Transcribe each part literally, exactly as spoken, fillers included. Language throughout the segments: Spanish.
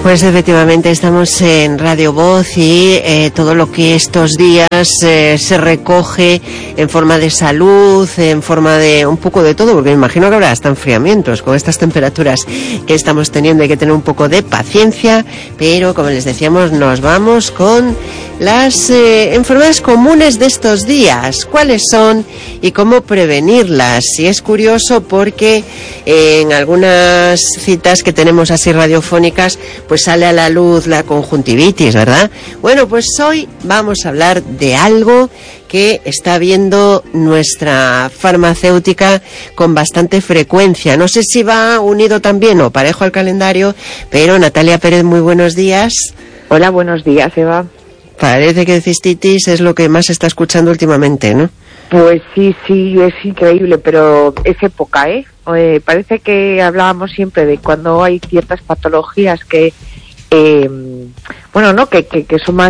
Pues efectivamente estamos en Radio Voz y eh, todo lo que estos días eh, se recoge en forma de salud, en forma de un poco de todo, porque me imagino que habrá hasta enfriamientos con estas temperaturas que estamos teniendo. Hay que tener un poco de paciencia, pero como les decíamos, nos vamos con las eh, enfermedades comunes de estos días, cuáles son y cómo prevenirlas. Y es curioso porque eh, en algunas citas que tenemos así radiofónicas pues sale a la luz la conjuntivitis, ¿verdad? Bueno, pues hoy vamos a hablar de algo que está viendo nuestra farmacéutica con bastante frecuencia. No sé si va unido también o parejo al calendario, pero Natalia Pérez, muy buenos días. Hola, buenos días, Eva. Parece que cistitis es lo que más se está escuchando últimamente, ¿no? Pues sí, sí, es increíble, pero es época, ¿eh? eh parece que hablábamos siempre de cuando hay ciertas patologías que, eh, bueno, ¿no? Que, que, que son más,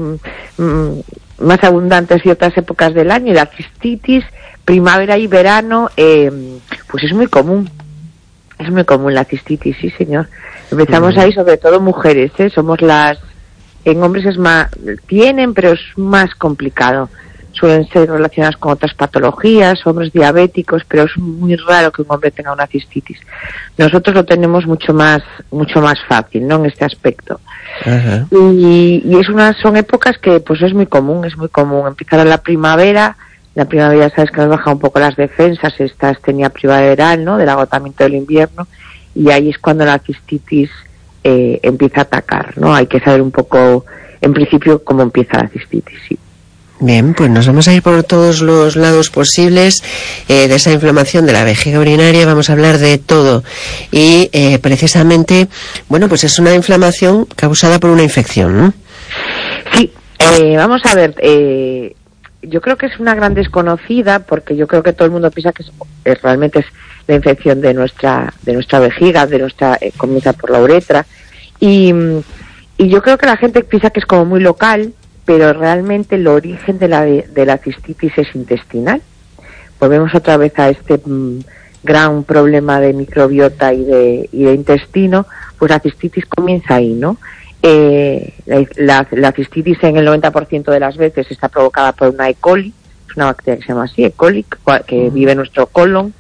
mm, más abundantes ciertas épocas del año, y la cistitis, primavera y verano, eh, pues es muy común. Es muy común la cistitis, sí, señor. Empezamos ahí, sobre todo mujeres, ¿eh? Somos las... En hombres es más, tienen, pero es más complicado. Suelen ser relacionadas con otras patologías, hombres diabéticos, pero es muy raro que un hombre tenga una cistitis. Nosotros lo tenemos mucho más, mucho más fácil, ¿no? En este aspecto. Uh-huh. Y, y es una, son épocas que, pues es muy común, es muy común. Empezar a la primavera, la primavera sabes que nos baja un poco las defensas, esta astenia primaveral, ¿no? Del agotamiento del invierno, y ahí es cuando la cistitis Eh, empieza a atacar, ¿no? Hay que saber un poco, en principio, cómo empieza la cistitis, sí. Bien, pues nos vamos a ir por todos los lados posibles eh, de esa inflamación de la vejiga urinaria. Vamos a hablar de todo y eh, precisamente, bueno, pues es una inflamación causada por una infección, ¿no? Sí, eh, vamos a ver, eh, yo creo que es una gran desconocida, porque yo creo que todo el mundo piensa que es, es, realmente es la infección de nuestra de nuestra vejiga, de nuestra eh, comienza por la uretra, y, y yo creo que la gente piensa que es como muy local, pero realmente el origen de la de la cistitis es intestinal. Volvemos otra vez a este mm, gran problema de microbiota y de y de intestino. Pues la cistitis comienza ahí, ¿no? Eh, la, la, la cistitis en el noventa por ciento de las veces está provocada por una E. coli, es una bacteria que se llama así, E. coli, que vive en nuestro colon,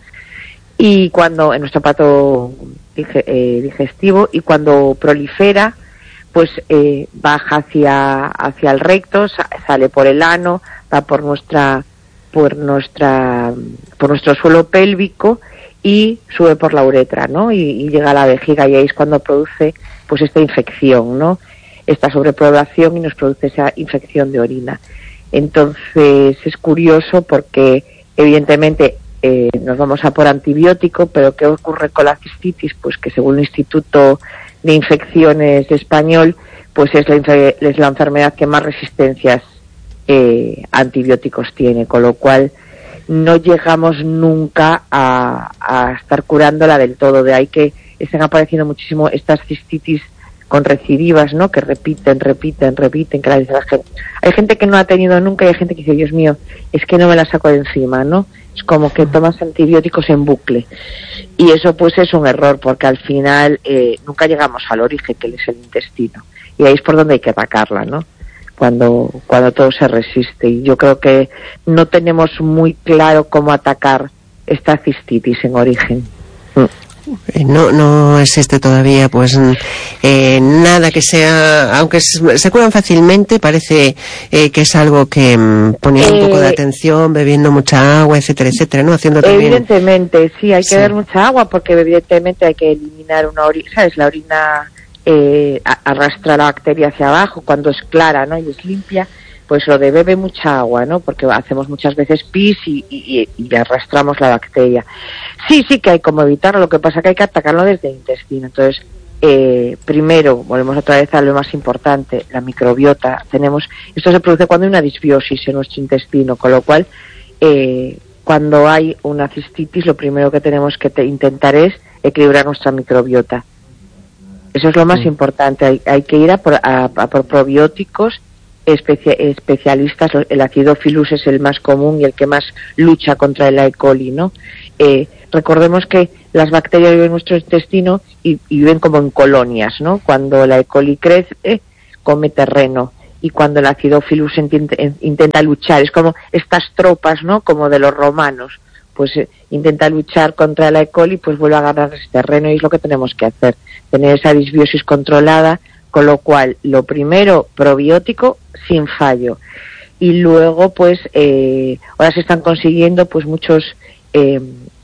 y cuando en nuestro aparato eh, digestivo, y cuando prolifera, pues eh, baja hacia hacia el recto, sa- sale por el ano, va por nuestra por nuestra por nuestro suelo pélvico y sube por la uretra, ¿no? Y, y llega a la vejiga, y ahí es cuando produce pues esta infección, ¿no? Esta sobrepoblación, y nos produce esa infección de orina. Entonces es curioso porque evidentemente Eh, nos vamos a por antibiótico, pero ¿qué ocurre con la cistitis? Pues que según el Instituto de Infecciones Español, pues es la, infe- es la enfermedad que más resistencias eh, a antibióticos tiene, con lo cual no llegamos nunca a, a estar curándola del todo. De ahí que estén apareciendo muchísimo estas cistitis con recidivas, ¿no? Que repiten, repiten, repiten, que la dice la gente. Hay gente que no ha tenido nunca, y hay gente que dice, Dios mío, es que no me la saco de encima, ¿no? Es como que tomas antibióticos en bucle. Y eso pues es un error, porque al final eh, nunca llegamos al origen, que es el intestino. Y ahí es por donde hay que atacarla, ¿no? Cuando, cuando todo se resiste. Y yo creo que no tenemos muy claro cómo atacar esta cistitis en origen. Mm. No, no existe todavía, pues, eh, nada que sea, aunque se curan fácilmente, parece eh, que es algo que mm, poniendo eh, un poco de atención, bebiendo mucha agua, etcétera, etcétera, ¿no? Haciendo también... Evidentemente, sí, hay que sí. beber mucha agua, porque evidentemente hay que eliminar una orina, ¿sabes? La orina eh, arrastra la bacteria hacia abajo cuando es clara, ¿no? Y es limpia. Pues lo de bebe mucha agua, ¿no? Porque hacemos muchas veces pis y, y, y arrastramos la bacteria. Sí, sí que hay como evitarlo, lo que pasa que hay que atacarlo desde el intestino. Entonces, eh, primero, volvemos otra vez a lo más importante, la microbiota. Tenemos, esto se produce cuando hay una disbiosis en nuestro intestino, con lo cual, eh, cuando hay una cistitis, lo primero que tenemos que te, intentar es equilibrar nuestra microbiota. Eso es lo más mm. importante. Hay, hay que ir a por, a, a por probióticos especia- especialistas, el Acidophilus es el más común y el que más lucha contra el E. coli, ¿no? Eh, recordemos que las bacterias viven en nuestro intestino y, y viven como en colonias, ¿no? Cuando la E. coli crece, eh, come terreno, y cuando el Acidophilus intenta, intenta luchar, es como estas tropas, ¿no? Como de los romanos, pues eh, intenta luchar contra la E. coli, pues vuelve a agarrar ese terreno, y es lo que tenemos que hacer, tener esa disbiosis controlada, con lo cual, lo primero, probiótico sin fallo, y luego, pues, eh, ahora se están consiguiendo, pues, muchos, eh,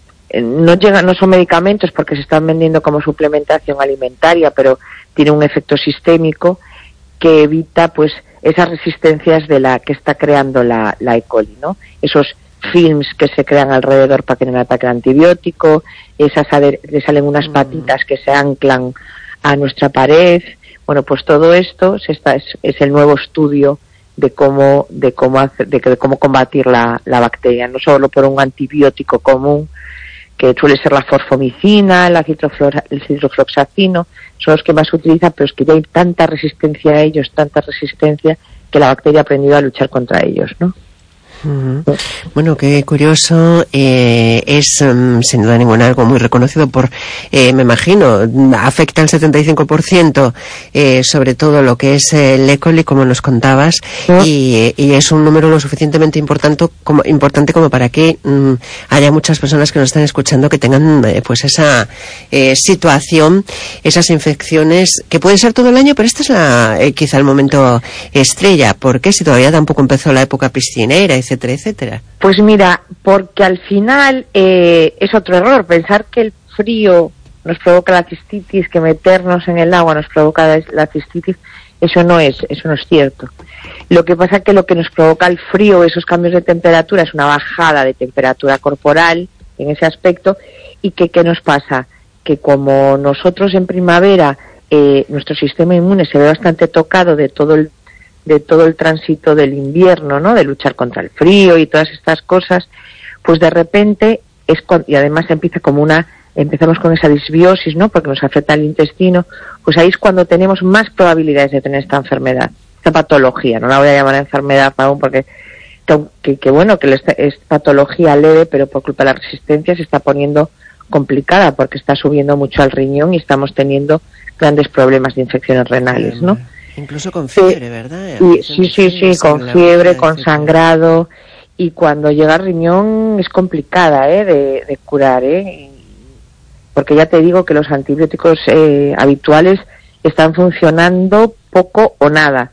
no llegan, no son medicamentos porque se están vendiendo como suplementación alimentaria, pero tiene un efecto sistémico que evita, pues, esas resistencias de la que está creando la, la E. coli, ¿no? Esos films que se crean alrededor para que no ataque el antibiótico, esas ader- le salen unas patitas que se anclan a nuestra pared. Bueno, pues todo esto se está, es, es el nuevo estudio de cómo de cómo hacer, de, de cómo combatir la, la bacteria, no solo por un antibiótico común que suele ser la forfomicina, la citroflora, el citrofloxacino, son los que más se utilizan, pero es que ya hay tanta resistencia a ellos, tanta resistencia, que la bacteria ha aprendido a luchar contra ellos, ¿no? Uh-huh. Bueno, qué curioso. Eh, es um, sin duda ninguna algo muy reconocido por, eh, me imagino, afecta al setenta y cinco por ciento, eh, sobre todo lo que es el E. coli, como nos contabas, uh-huh. y, y es un número lo suficientemente importante como, importante como para que um, haya muchas personas que nos están escuchando que tengan eh, pues esa eh, situación, esas infecciones que pueden ser todo el año, pero este es la, eh, quizá el momento estrella, porque si todavía tampoco empezó la época piscinera, etcétera, etcétera. Pues mira, porque al final eh, es otro error, pensar que el frío nos provoca la cistitis, que meternos en el agua nos provoca la cistitis, eso no es, eso no es cierto. Lo que pasa es que lo que nos provoca el frío, esos cambios de temperatura, es una bajada de temperatura corporal en ese aspecto, y que ¿qué nos pasa? Que como nosotros en primavera eh, nuestro sistema inmune se ve bastante tocado de todo el de todo el tránsito del invierno, ¿no? De luchar contra el frío y todas estas cosas, pues de repente es con, y además empieza como una, empezamos con esa disbiosis, ¿no? Porque nos afecta el intestino, pues ahí es cuando tenemos más probabilidades de tener esta enfermedad, esta patología, no la voy a llamar enfermedad aún porque que, que bueno, que es patología leve, pero por culpa de la resistencia se está poniendo complicada porque está subiendo mucho al riñón y estamos teniendo grandes problemas de infecciones renales, ¿no? Incluso con fiebre, sí, ¿verdad? Y, sí, sí, sí, con fiebre, con sangrado, y cuando llega al riñón es complicada, ¿eh? De, de curar, ¿eh? Porque ya te digo que los antibióticos eh, habituales están funcionando poco o nada.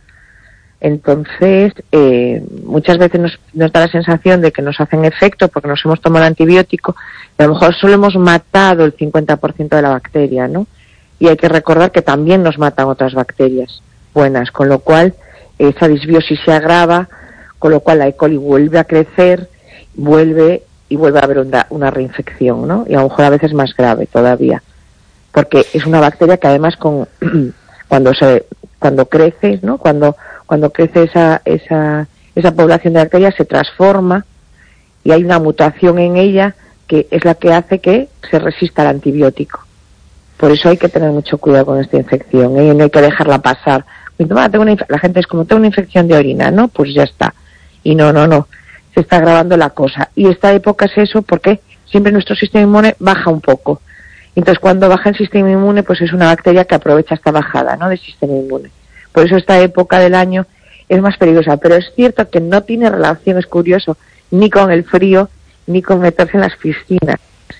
Entonces, eh, muchas veces nos, nos da la sensación de que nos hacen efecto porque nos hemos tomado el antibiótico, y a lo mejor solo hemos matado el cincuenta por ciento de la bacteria, ¿no? Y hay que recordar que también nos matan otras bacterias buenas, con lo cual esa disbiosis se agrava, con lo cual la E. coli vuelve a crecer, vuelve y vuelve a haber una, una reinfección, ¿no? Y a lo mejor a veces más grave todavía, porque es una bacteria que además con cuando se cuando crece, ¿no? Cuando cuando crece esa esa esa población de bacterias se transforma y hay una mutación en ella que es la que hace que se resista al antibiótico. Por eso hay que tener mucho cuidado con esta infección, ¿eh? No hay que dejarla pasar. Tengo una inf- la gente es como, tengo una infección de orina, ¿no? Pues ya está. Y no, no, no. Se está agravando la cosa. Y esta época es eso porque siempre nuestro sistema inmune baja un poco. Entonces, cuando baja el sistema inmune, pues es una bacteria que aprovecha esta bajada, ¿no? Del sistema inmune. Por eso esta época del año es más peligrosa. Pero es cierto que no tiene relación, es curioso, ni con el frío, ni con meterse en las piscinas.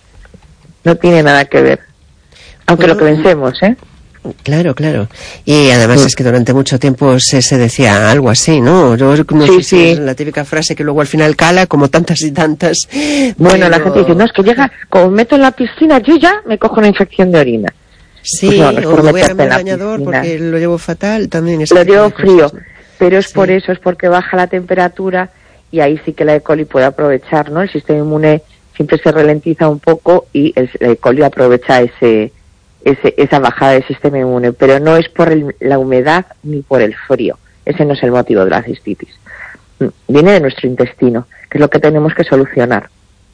No tiene nada que ver. Aunque bueno, lo que pensemos, ¿eh? Claro, claro. Y además sí. Es que durante mucho tiempo se, se decía algo así, ¿no? Yo no sí, sé si sí. es la típica frase que luego al final cala, como tantas y tantas. Bueno, pero... la gente dice, no, es que llega, como me meto en la piscina, yo ya me cojo una infección de orina. Sí, pues no, no es o me voy a cambiar el bañador piscina. Porque lo llevo fatal, también es lo llevo frío, cosas, ¿no? Pero es sí. por eso, es porque baja la temperatura y ahí sí que la E. coli puede aprovechar, ¿no? El sistema inmune siempre se ralentiza un poco y el, la E. coli aprovecha ese... Ese, esa bajada del sistema inmune, pero no es por el, la humedad ni por el frío. Ese no es el motivo de la cistitis. Viene de nuestro intestino, que es lo que tenemos que solucionar.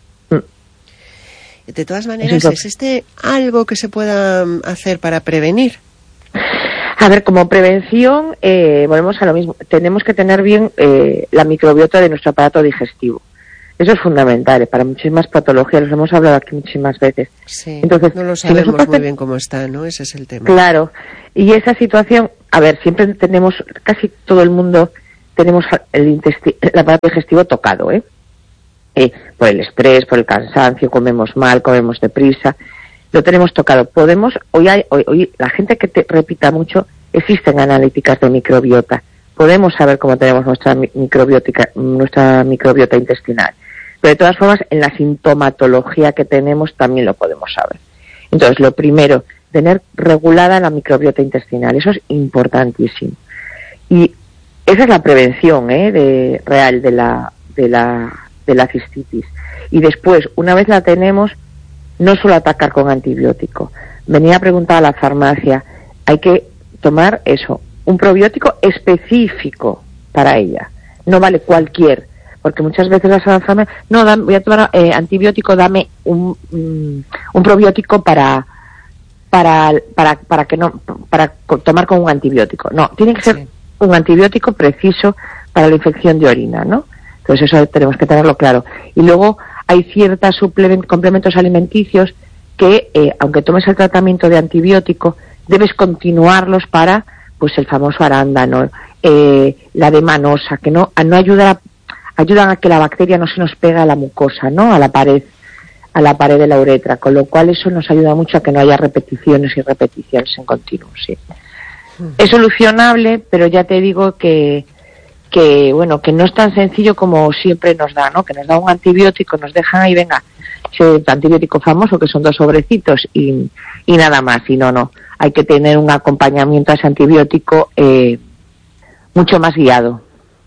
De todas maneras, ¿existe algo que se pueda hacer para prevenir? A ver, como prevención, eh, volvemos a lo mismo. Tenemos que tener bien eh, la microbiota de nuestro aparato digestivo. Eso es fundamental, para muchísimas patologías, los hemos hablado aquí muchísimas veces. Sí, Entonces, no lo sabemos si nosotros muy bien cómo está, ¿no? Ese es el tema. Claro, y esa situación, a ver, siempre tenemos, casi todo el mundo tenemos el, intesti- el aparato digestivo tocado, ¿eh? eh, por el estrés, por el cansancio, comemos mal, comemos deprisa, lo tenemos tocado. Podemos, hoy, hay, hoy, hoy la gente que te repita mucho, existen analíticas de microbiota, podemos saber cómo tenemos nuestra microbiótica, nuestra microbiota intestinal, pero de todas formas en la sintomatología que tenemos también lo podemos saber. Entonces, lo primero, tener regulada la microbiota intestinal, eso es importantísimo. Y esa es la prevención, ¿eh? de, real de la, de la de la cistitis. Y después, una vez la tenemos, no solo atacar con antibiótico. Venía a preguntar a la farmacia, hay que tomar eso, un probiótico específico para ella. No vale cualquier, porque muchas veces las farmacias, no, dame, voy a tomar eh, antibiótico, dame un, un, un probiótico para para para para que no para tomar con un antibiótico. No, tiene que ser sí. un antibiótico preciso para la infección de orina, ¿no? Entonces eso tenemos que tenerlo claro. Y luego hay ciertos complementos alimenticios que, eh, aunque tomes el tratamiento de antibiótico, debes continuarlos para, pues, el famoso arándano, eh, la demanosa, que no, no ayuda a, ayudan a que la bacteria no se nos pega a la mucosa, ¿no? A la pared, a la pared de la uretra, con lo cual eso nos ayuda mucho a que no haya repeticiones y repeticiones en continuo, sí. Es solucionable, pero ya te digo que que bueno, que no es tan sencillo como siempre nos da, ¿no? Que nos da un antibiótico, nos dejan ahí, venga, ese antibiótico famoso que son dos sobrecitos y, y nada más, y no, no, hay que tener un acompañamiento a ese antibiótico eh, mucho más guiado.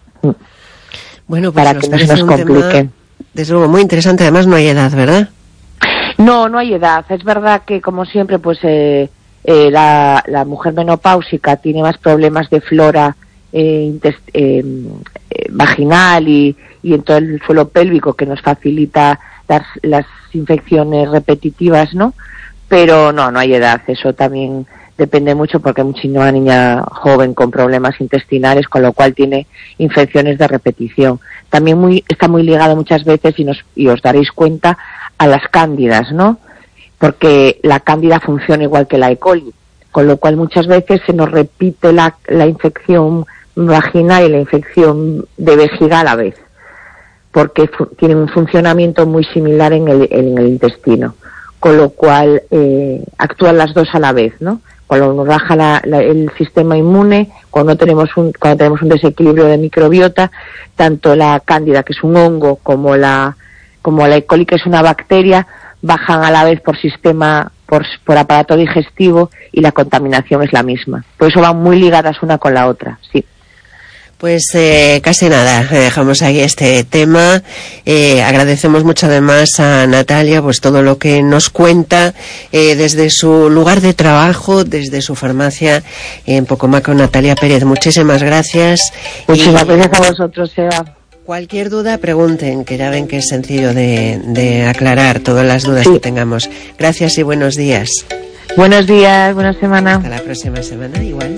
Bueno, pues para que no se nos complique. Desde luego, muy interesante, además no hay edad, ¿verdad? No, no hay edad, es verdad que como siempre, pues eh, eh, la, la mujer menopáusica tiene más problemas de flora Eh, intest- eh, eh, vaginal y, y en todo el suelo pélvico, que nos facilita las, las infecciones repetitivas, ¿no? Pero no, no hay edad, eso también depende mucho porque hay muchísima niña joven con problemas intestinales, con lo cual tiene infecciones de repetición. También muy, está muy ligado muchas veces, y, nos, y os daréis cuenta, a las cándidas, ¿no? Porque la cándida funciona igual que la E. coli, con lo cual muchas veces se nos repite la, la infección vaginal y la infección de vejiga a la vez, porque fu- tienen un funcionamiento muy similar en el, en el intestino, con lo cual eh, actúan las dos a la vez, ¿no? Cuando nos baja la, la, el sistema inmune, cuando tenemos un cuando tenemos un desequilibrio de microbiota, tanto la cándida, que es un hongo, como la como la E. coli, que es una bacteria, bajan a la vez por sistema por, por aparato digestivo, y la contaminación es la misma. Por eso van muy ligadas una con la otra, sí. Pues eh, casi nada, dejamos ahí este tema. Eh, agradecemos mucho además a Natalia pues todo lo que nos cuenta eh, desde su lugar de trabajo, desde su farmacia en Pocomaco. Natalia Pérez, muchísimas gracias. Muchísimas y... gracias a vosotros, Eva. Cualquier duda, pregunten, que ya ven que es sencillo de, de aclarar todas las dudas sí. que tengamos. Gracias y buenos días. Buenos días, buena semana. Hasta la próxima semana, igual.